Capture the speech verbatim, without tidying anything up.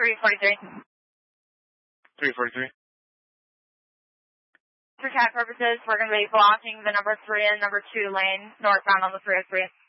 three forty-three. three forty-three. For cat purposes, we're going to be blocking the number three and number two lane northbound on the three oh three.